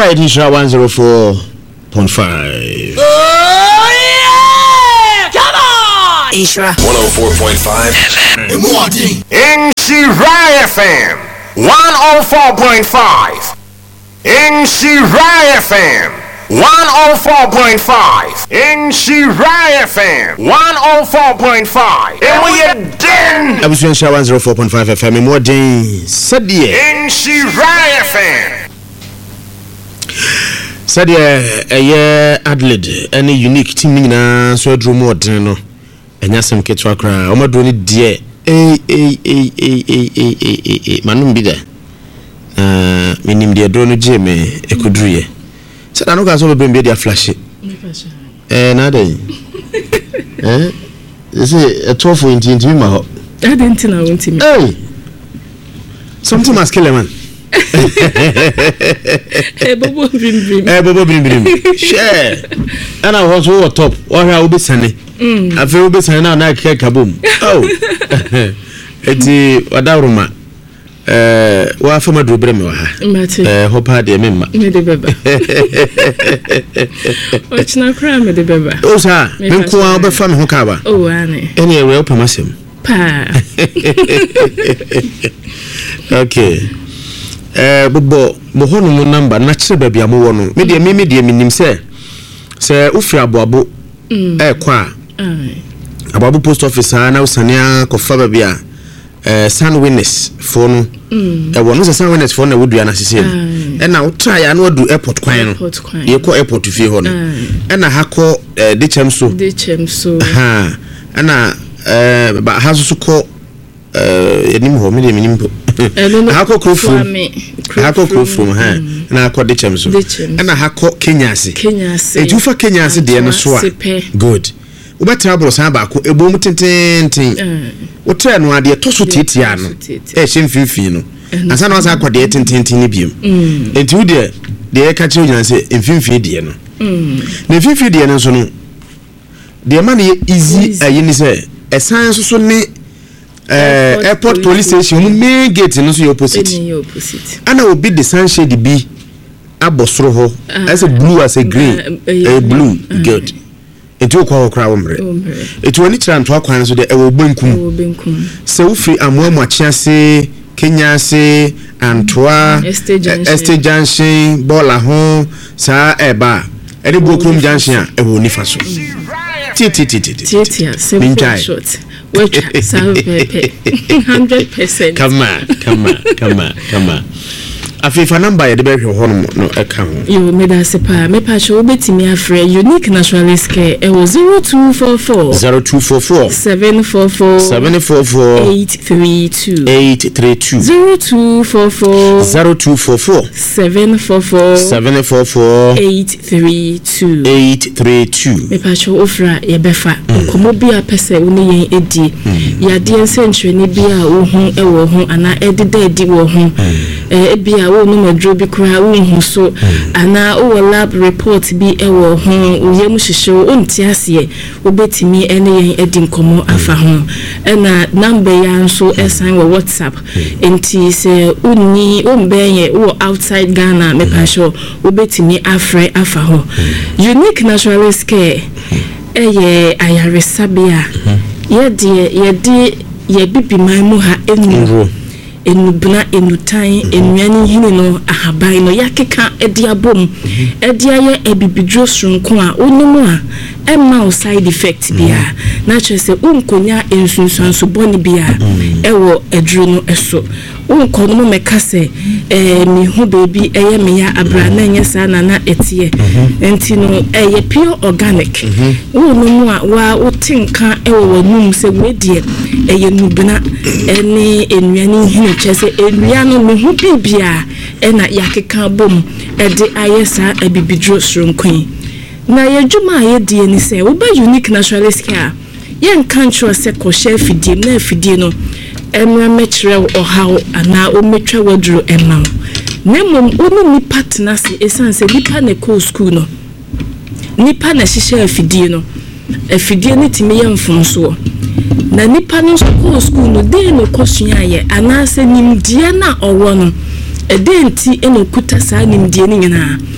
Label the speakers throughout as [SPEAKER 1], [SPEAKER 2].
[SPEAKER 1] right, Isra 104.5.
[SPEAKER 2] Oh yeah! Come on!
[SPEAKER 3] Isra
[SPEAKER 4] 104.5.
[SPEAKER 5] Inshirai FM 104.5. Inshirai FM 104.5. Inshirai FM 104.5. And we are done.
[SPEAKER 1] I was doing 104.5 FM. More days. Sadia.
[SPEAKER 5] Inshirai FM.
[SPEAKER 1] Sadia, a year Adelaide, any unique team na so drew more than and yasam ketwakra. Oma do it dear. Manum be there. Minim dia drone jeme ekudruye. Said I know guys over bring their flash it. Nada. You see a 12 into me. I
[SPEAKER 6] didn't know into me.
[SPEAKER 1] Hey, something must kill a man.
[SPEAKER 6] Bobo brim.
[SPEAKER 1] Share. And I was over top. Or I will be sunny. I feel be sunny now. Kaboom. Oh, it's Wadaruma. Wa fama do breme wa ha hopa de memma
[SPEAKER 6] me de beba o china kra me de beba
[SPEAKER 1] o sa me ko an be fama ho ka ba
[SPEAKER 6] o ane
[SPEAKER 1] ene we opa masem
[SPEAKER 6] pa
[SPEAKER 1] okay bobo mo hono mo number na kire ba bia mo wo no me de minim se ufri aboabo kwa aboabo post office na usania ko fa ba bia San Witness for no one was a San Witness for no would be an assistant and now try and what do airport kwan you call airport to feel honor and I hako ditchem so ha and but has to call any more medium hako crew from ha and I call ditchem so and I hako Kenyasi it you for Kenyasi the no so good Uba trouble samba ko ebom tenten o tre no ade to so tetia no hemfifi no asa na wasa kwade tenten ni biem enti wo de e ka che onya se emfifi de no na emfifi de no so no de man ye easy ayini se esan so ne airport police station no main gate no so your opposite ana obi de sunshade bi abosoro ho as a blue as a green a blue good Etu kwa okra omre etu ani tra nto akwan so de ewo benkum se ufri amwa achiase Kenya se Antoa Estate Junction bola ho sa eba eni Bokrum Junction ewo nifa so
[SPEAKER 6] Titia simple short which sound pepe 100% come on Afifa number ye de be hwe no eka ho you me da sepa me pa show betimi afre unique nationalist care e was 0244 744 832 0244 744 832 me pa show ofra ye befa komo bia pese woni yen edi ya de ensentre ni bia wo hu e wo hu ana edida edi wo hu bia wo no madro bi kra wo hu so ana o lab report bi e wo hu wo yem hihyew onti ase wo betimi ene yen edi nkomo afa ho na number ya nso esan wo WhatsApp enti se unni ombenye wo outside Ghana me pa sure wo betimi afre afa ho unique nationalist care eye ayaresabia ye bibi maimu ha enubna enutan enuani hini no ahaban no yakeka ediabom ediaye ebibidro sronko a onimu a emma side effect bia na chese unkonya ensunsanso boni bia ewo edru no eso unkono mo mekase mi hu baby eye me ya abra na nyesa na etie enti no eye pure organic onimu a wa wotinka ewo wanum se wedie eye nubna eni enuani hini chese enua no me hu bibia ena yakeka bom ede ayesa ebibidro sronko na yedwuma ayedie ni se wo ba unique nationalist care yen kan chwo se ko share fidie na fidie no emra mechre ohaw ana o metwa wadru emma nemom oni ni partner se esanse nipa na ko school no nipa na hihye fidie no fidie ni timi yemfonso na nipa no ko school no de no kwosua ye ana se nimdie na owo no edenti enokuta sa nimdie ni nyina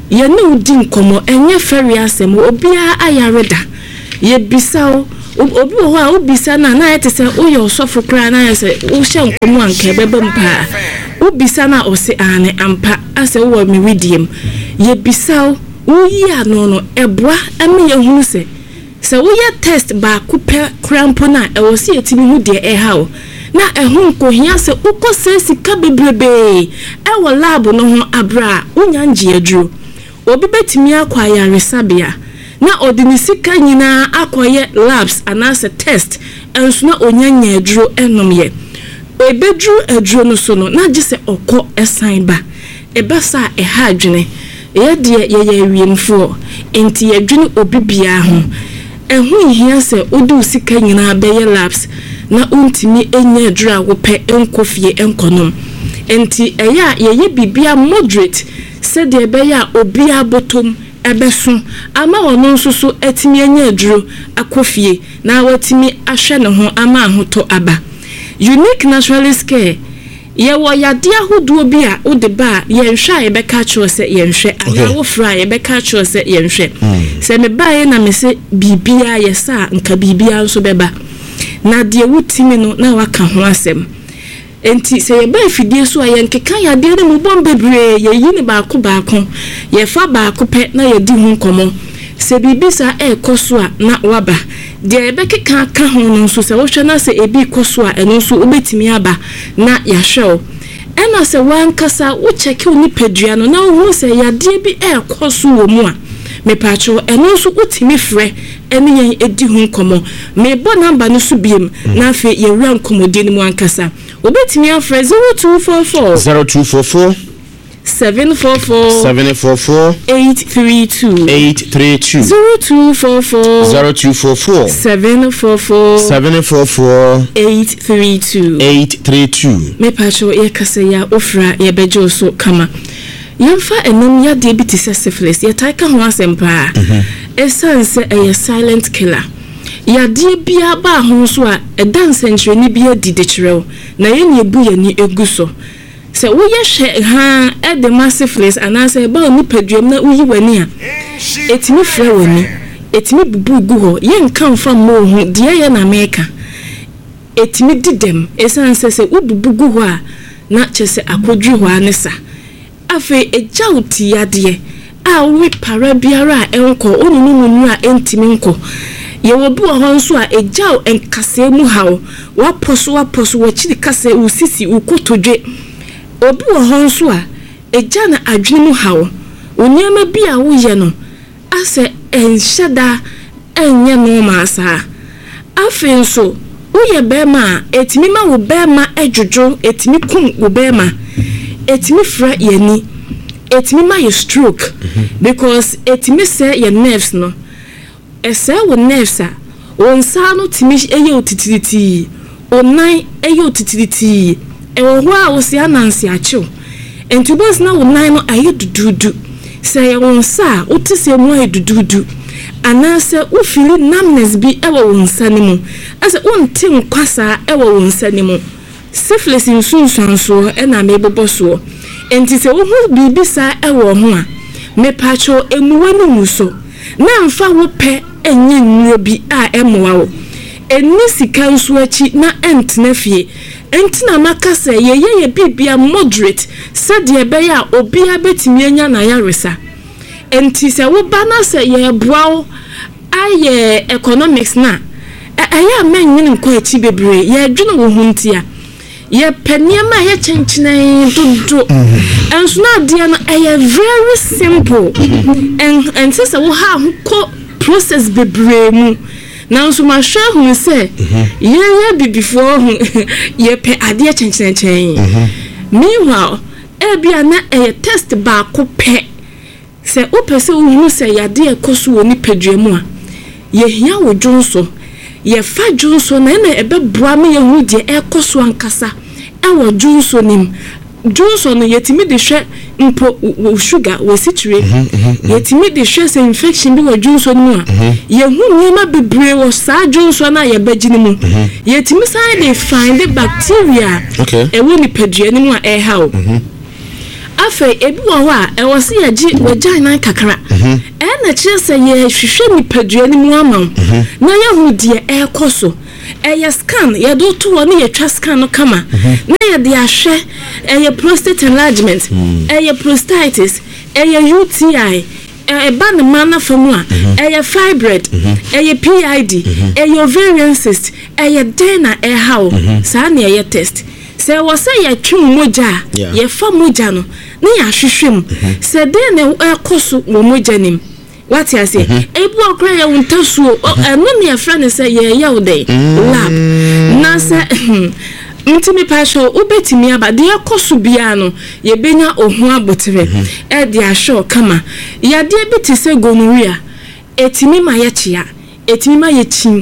[SPEAKER 6] ye ne udi nkomo enye feri asem obi a ayareda ye bisao obi ho a obisa na yete se oye osofo kra na yese wo hye nkomo anka bebe mpa obisa na ose ane ampa ase wo meridium ye bisao uyi ano no eboa ame ye hunu se wo ye test ba kupe crampo na e wo se etimi hu de e hawo na ehun ko hia se ukose sika bebrebe e wo lab no ho abra unya nje aduro obi betimi akwa yaresabia na odini sika nyina akoye labs anase test enso na onyanya aduro enom ye ebedru aduro no so no na gise okọ esan ba ebesa eha adwene ye de ye wiemfo enti adwene obi bia ho ehun hia se odu sika nyina abeye labs na untimi enya aduro a wope enkofie enkonom enti eya ye bibia moderate se de ebeya obi abotom ebeso ama wono nsusu etimi enya aduro akofie na watimi ahwe ne ho ama ahoto aba unique naturalist care ye wo yade ahodo bi a ode ba ye nhwa ye beka cho se ye nhwe ana wo fra ye beka cho se ye nhwe se me ba ye na me se bibia ye sa nka bibia nso beba na de wutimi no na waka ho asem enti se ye ba fidie so ye nkeka ya de ne mu bombebre ye yini baako ye fa baako pe na ye di hu nkomo se bibisa ekoso a na waba de ebekeka ka ho no so se wo hwe na se ebi koso a eno so obetimi aba na ya hwew ena se wankasa wo cheke oni padua no na wo se ya de bi ekoso wo mu a me pacho eno so utimi frɛ ene yen edi hu nkomo me bo number no so biem na afi ye wura nkomodi ni mu ankasa obetimi afrɛ 0244 744 832 0244 744 832 me pacho ye kasa ya ofra ye bejo so kama yemfa enom ya de bi tise syphilis ye taika ho asempa esanse a silent killer ya de bia ba ho so a edansentre ni bia didekrew na ye ne ebu ye ni eguso se wo ye hwe ha e de syphilis anase ba oni paduam na uyi wani a etimi frɛ wani etimi bubu gu ho ye nka mfa mo hu de ye na meka etimi didem esanse se ububu gu ho a na chese akodwi ho anesa afi ejauti yade a we para biara enko onunu a entimi nko ye wo bu ho nso a ejau enkase mu hawo waposo wachiri kase usisi ukotodwe obi ho nso a eja na adwene mu hawo oniema bi a wo ye no ase enhyeda enye no maasa afi nso wo ye bema etimi ma wo bema edwodwo etimi kum wo bema etimi fra yani etimi ma ye stroke because etimi se ye nerves no ese wo nerves a onsa no timi eye otitiriti onan eye otitiriti e wo ho a wo se anansi achew entubos na wo nan no aye dududu se ye onsa otise mu aye dududu anase wo feel numbness bi e wo onsa ne mu ase onti nkwasa e wo onsa ne mu syphilis insunsanso e na meboboso enti se wo hu bibisa e wo ho a me pacho emuwa no muso na mfa wo pe enye nnuo bi a emowa wo eni sika nso achi na entna fie entina makase ye bibia moderate sade be ya obia betimi anya na yaresa enti se wo bana se ye boawo aye economics na aya menyin nko achi bebre ye dwene wo huntia ye peniema ye chenchene dodo enso na dia no very simple and se wo ha ko process bebre mu na nso ma hwe hu se ye bibifo hu ye pe ade chenchene meanwhile ebia na test ba ko pe se o pese o hu se ya de ekoso woni paduamu a ye hia wo dwonso ye fa dwonso na ebeboa me ye hu de ekoso ankasa e wo dwonso nim dwonso no yetimi de hwe mpo sugar wo siture yetimi de hwe se infection bi wo dwonso nim a ye hu niema bebre wo sa dwonso na ye bagini mu yetimi sai de find the bacteria e wo ni paduamu a e ha o afa ebi wo a e wo se ye gi wagina kakra na kire se ye hwehwe nipadua ni mu ama na ye hu de e koso ye scan ye do to woni ye twa scan no kama na ye de ahwe ye prostate enlargement ye prostatitis ye UTI ban mana famu a fibroid PID ovarian cyst dena how sa na ye test se wo se ye twum moja ye fa moja no na ya hwehwem se dena ekoso wo moja nim what you say ebu okra ye wontasu eno ne friend say ye ye dey lab na se ntimi pasho ubetimi aba de ekoso bia no ye benya ohun abotere e de ahwe kama ya de biti se gonorrhea etimi ma ye chia etimi ma ye chim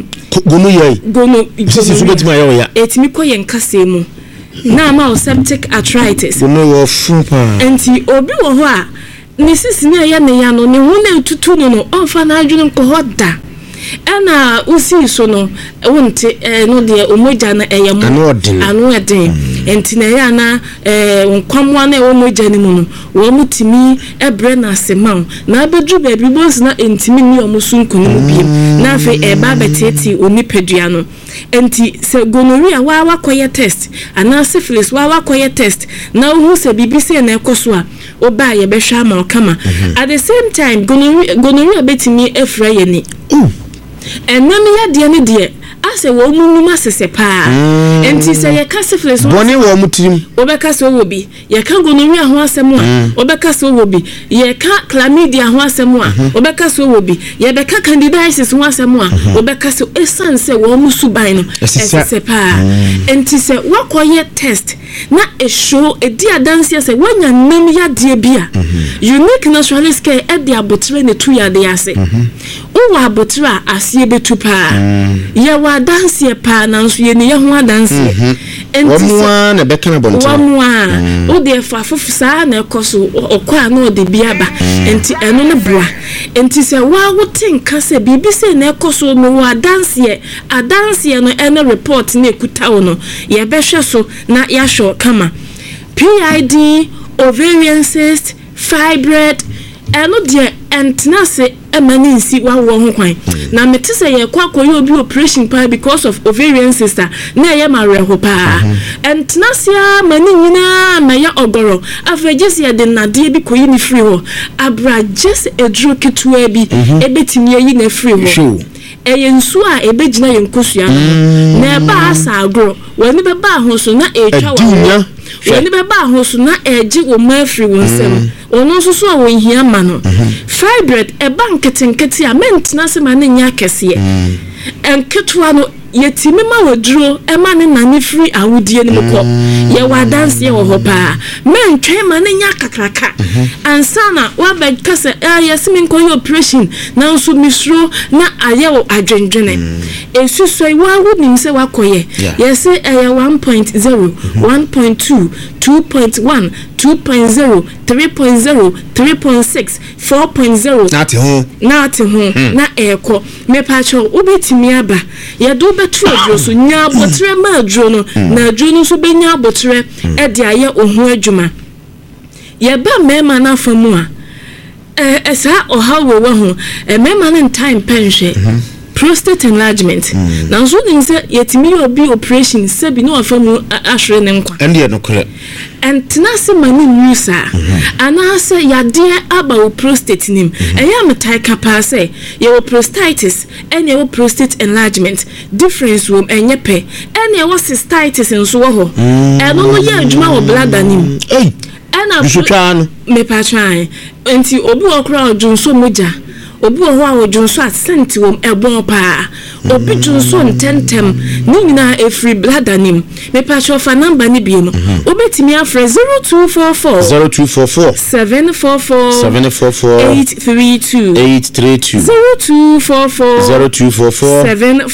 [SPEAKER 6] gono
[SPEAKER 1] sisi subetimi ayo ya
[SPEAKER 6] etimi koye nkase mu na ma septic arthritis
[SPEAKER 1] gono wo funpa
[SPEAKER 6] enti obi wo ho a ni sisi na ye ne ya no ne hu na tutu no onfa na adwene nko hoda ana usi so no wonte no de omoja na eyam anu eden enti na ya na nkwamwa na omoja ni mu no wo mutimi ebre na asema na abedru ba bi bos na entimi ni omusunku ni mu biem na afi ba beteti onipadua no enti se gonorrhea wa wakoye test ana syphilis wa wakoye test na hu se bibise na ekoso a oba ye behwa ma okama at the same time gonorrhea betimi efra ye ni enami ya de ne de ase wo munum asese pa enti se ye ka syphilis
[SPEAKER 1] boni wo mutirim
[SPEAKER 6] obeka se wo bi ye ka gonorrhea ho asem a obeka se wo bi ye ka chlamydia ho asem a obeka se wo bi ye beka candidiasis ho asem a obeka se essence wo musuban no asese pa enti se wakoye test na e show e dia dance se wanya nam ya de bia unique naturalist care e dia botre ne tu ya de ase wo abotra asie betu pa ye wa dance pa na nso ye ne ye ho dance enti
[SPEAKER 1] wo na beka na bonto
[SPEAKER 6] wo o de fa fufusa na ekoso okwa na o de bia ba enti eno ne boa enti se wa wotin ka se bibi se na ekoso no wa dance no ene report na ekuta wo no ye behwe so na ya sho kama PID ovarian cyst fibroid eno de entnase emaninsi wa wo ho kwan na metise ye kwakoye obi operation pa because of ovarian cyst na ye mareho pa entnase mani nyina na ya ogoro afejesi ye de nade bi koyi ni free ho abra just edru ketua bi ebetimi yi na free ho eyensu a ebegina yenkosua no na ba asa agro wani be ba ho so na etwa wo wani be ba ho so na eji wo mafri wo nsem ono so so wo hia ma no fibroid e ba nketenkete a mentna se ma ne nya kese enketwa no yetimi ma woduro e ma ne nani free awudie ni mko ye wa dance ye wo ho pa mentwe ma ne nya kakraka ansana wa be kase yesimi nko ye operation na nso misro na aye wo adwendwene esusoi wa wonim se wakoye yesi 1.0 1.2 2.1 2.0 3.0 3.6 4.0 nati ho na eko mepacho ubetimi aba ye do betu adro so nya abotre ma adro no na adro no so benya abotre e de aye ohun adwuma ye ba mema na famu a esa ohawo wo ho mema na time penhwe prostate enlargement na so nim se yetimi obi operation se bi no afamu ahwere ne nkwa
[SPEAKER 1] ende no kore
[SPEAKER 6] entenase mani musa ana se yade aba o prostate nim eya metai kapa se ye wo prostatitis ene wo prostate enlargement difference wo enye pe ene wo cystitis nso wo ho eno no ye adwuma wo bladder nim ena
[SPEAKER 1] bisotwa no
[SPEAKER 6] me pa try enti obi okra odunso moja obi ho a odunso asenti wo ebon pa obi dunso ntentem ni nyina efri bladder nim me pa chofa number ni bi no obetimi afre 0244 744 832 0244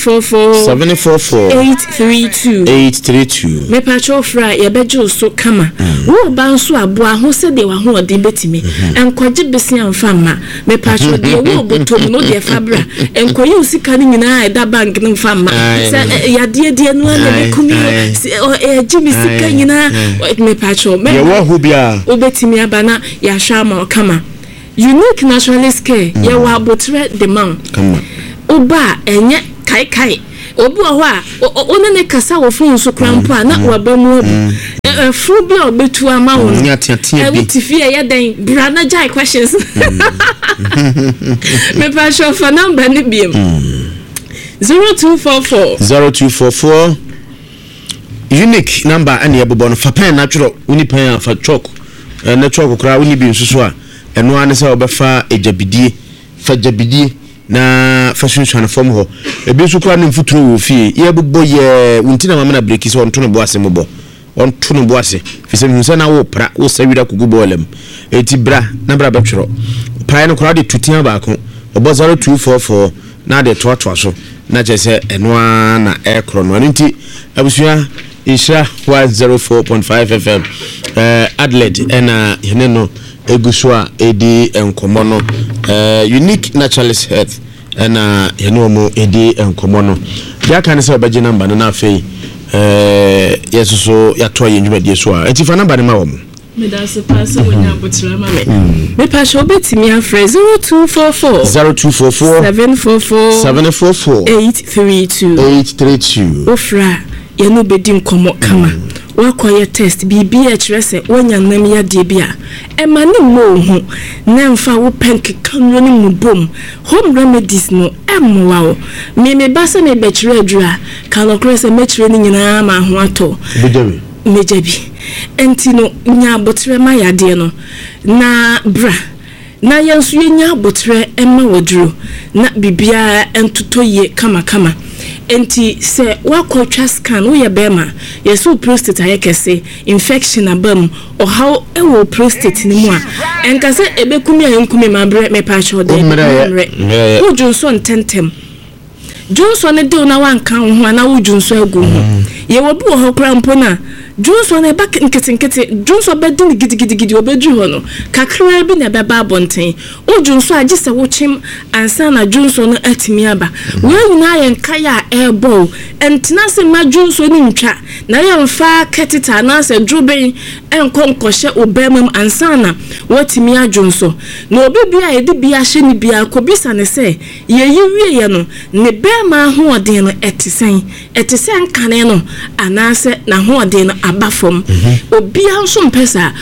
[SPEAKER 6] 744 832 me pa chofra ye bejo so kama wo banso aboa ho se de wa ho ode betimi enkwaje besi amfa ma me pa cho de wo no botom no de fabra enkoyi usika ni nyina eda bank no fama se ya de no na be kumi jimi sika nyina me pacho me
[SPEAKER 1] ye wo hu bia
[SPEAKER 6] obetimi abana ya shama kama unique naturalist care ye wa abotre the man
[SPEAKER 1] kama
[SPEAKER 6] oba enye kai obu ho a onene kasa wo fun so krampa na wa ba mu abu fu bi obetu ama wo
[SPEAKER 1] tia bi
[SPEAKER 6] tifie ye den brana jai questions me pa show for number ni biem 0244
[SPEAKER 1] unique number ani ebobo no fa pen natural uni pen fa chalk na chalk kra uni bi nsusu a eno ane se obefa ejabidie fa jabidie na fashion chana form ho ebi nsu kra ne mfuturo wo fie ye bobbo ye unti na mama na break so onto no bo ase mobo onto no bo ase fi se nsa na wo pra wo sawira kugu bolem eti bra na bra betwero pra no kra de tutia ba ko obo 0244 na de toa so na je se eno na ekro no nti abusua Isha 104.5 FM Adelaide ena yene no egusua edi enkomo no unique naturalist health ena yene omo edi enkomo no ya kan se obaje number no na afei yeso ya to yenwumadie so a enti fa number ne ma wo mo
[SPEAKER 6] me da se pass wonya abotira ma me pa sho betimi afre 0244 744 832 ofra ye no bedi nkomo kama wakoye test bibi a kirese wonya nam ya de bia e ma ne mo hu na mfa wo penk kanro ne mu bom home remedies no emwa wo me basa me be kire adura kan okrese me kire ni nyina ma ho ato mejabi enti no nya abotre ma yade no na bra na yensu nya abotre emma woduro na bibia entoto ye kama enti se wakotwa scan wo ye bema yeso prostate ayekese infection abam o how ewo prostate ni mu a enka se ebekumi ayenkumi mabre me pa cho de wo Johnson tentem Johnson ne de na wanka ho na wo Johnson agu ho ye wo bi wo ho kra mpo na Johnson e back nkete Johnson bedin gidigidi obedu ho no kakra bi na beba abonten o Johnson agise wo chim ansa na Johnson atimi aba we nyina ye nkaya ebo entina se ma Johnson ni ntwa na ye mfa ketita na se druben enkonkoshe obemam ansa na watimi a Johnson na obi bia ye de bia hye ni bia kobisa ne se ye yiwie ye no ne bema ho oden no etisen kane no anase na ho oden no abafom obia nso mpesa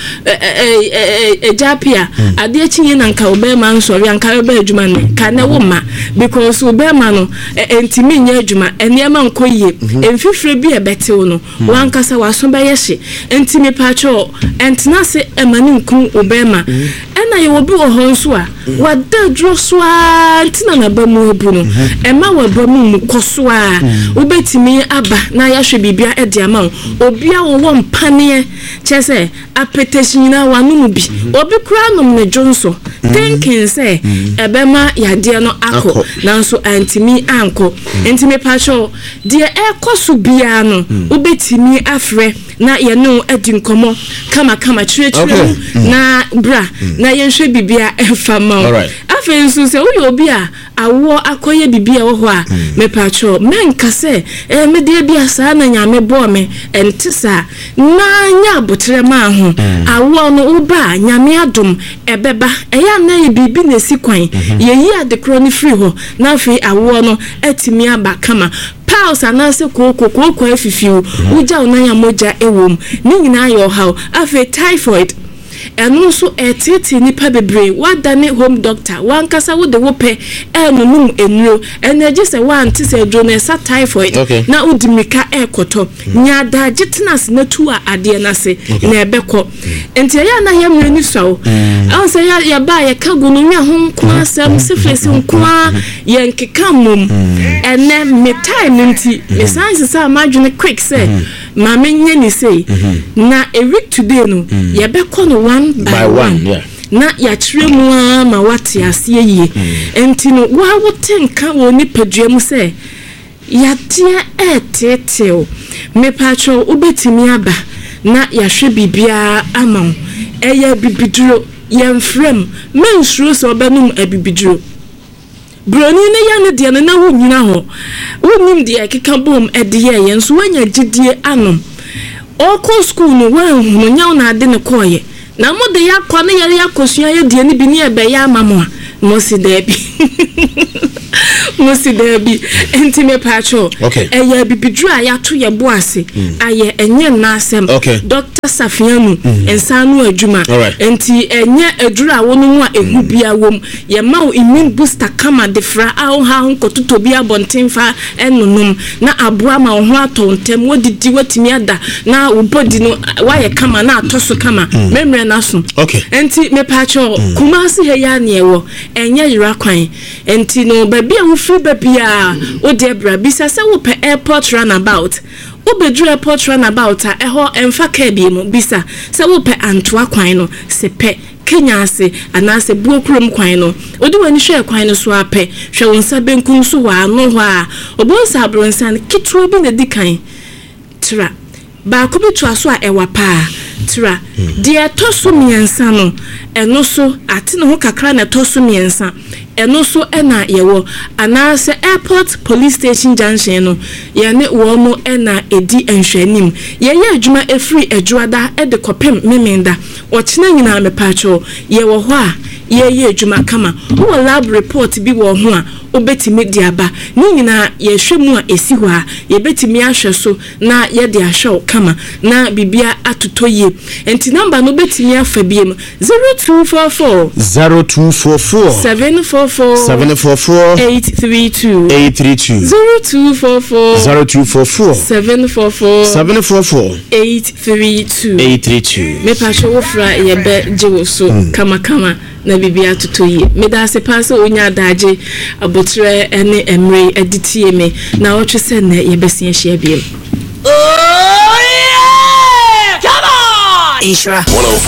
[SPEAKER 6] ejapia ade achinye na nka obema nsori anka ebe adwuma ne ka ne wo ma because obema no entimi nya adwuma eniema nkoyie emfifre bi ebetew no wankasa waso beyehye entimi pacho entenase emani nku obema ena ye obi wo ho nso a wada dro a ntina na bamu abu no ema wa bamu koso a obetimi aba na yahwe bibia ediama obia wo mpane chese apetition na wanu bi obi kura nom ne Johnson thinking say ebema yade no akọ nanso antimi anko entimi pacho de ekoso bia no obetimi afre na ye no edi nkomo kama chire na bra na yenhwe bibia efama afa nso se uyo obi a awo akoye bibia wo ho a me pacho menka se me de bia sa na nyame bo me entisa na nya abotre ma ho awo no uba nyame adom ebeba eya na ye bibi na sikwan ye yi adekro ni free ho na afi awo no atimi aba kama pause anase koko afifiu uja unanya moja ewom ni nyina yo how afi typhoid enu so etete nipa bebre wadane home doctor wankasa wo de wope enunum enuro energy se wanti se dronesa typhoid na udimika ekoto nyada gitnas na tu a ade na se na ebekọ enti ya na yemre ni so anse ya ba ya kagunu nya ho nko asem sefesi nko a yenkeka mum ene me time nti me science sa madwene quick say ma menye ni say na a week today no ye bekọ no one by one
[SPEAKER 1] yeah
[SPEAKER 6] na ya kire mu ma wate ase yie enti no wa wotenka wo ni paduam se ya tie etetew me pacho ubetimi aba na ya hwe bibia ama eya bibiduro yemfrem mensuro so obanum abibiduro broni ne ya ne de na wo nyina ho wonim de akeka bom de ye nso wanya gidie anom oko school no wan hu nya na ade ne koye na mo de yakọ ne yare yakosua ye de ne bi ne ebe ya amamo a mo si de bi musi debi enti me pacho eye bibidru aya to ye boase aye enye na asem Dr. Safianu ensanu adwuma enti enye aduru a wonu mu a egu bia wom ye ma immune booster kama defra a ho ha nkototo bia bontemfa enunum na aboa ma ho atontem wodidi watimi ada na wo body no waye kama na atoso kama memre na so enti me pacho kumasi he ya ne ewo enye yira kwan enti no baby a wo free baby a o debra bisa se wo pe airport runabout obedru airport runabout a eho emfa ka bi mu bisa se wo pe antoa kwan no se pe Kenya ase anase buokrom kwan no odi wani hwe kwan no so ape hwe wonsa benkum so wa no ho a obonsa abronsan kitwa bi na dikan tra ba ko bi to aso a ewa pa tra de toso miensa no eno so ate no ho kakra na toso miensa eno so ena yewo anase airport police station junction no ye ne wo mo ena edi enhwanim ye adwuma efri adwada e de kopem memenda o kina nyina me pacho ye wo ho a ye adwuma kama wo lab report bi wo ho a obetimi di aba ni nyina ye hwemu a esi ho a ye betimi ahwe so na ye de ahwe kama na bibia atotoye enti number no betimi afa biem 0244 744 832 0244 744 832 me pasho wofra ye be jewo so kama na bibia atotoye me da se pass onya daje abotre ene emre editie me na otwe se na ye besia hia biem
[SPEAKER 2] Oh yeah! Come on!
[SPEAKER 4] Isra 104.5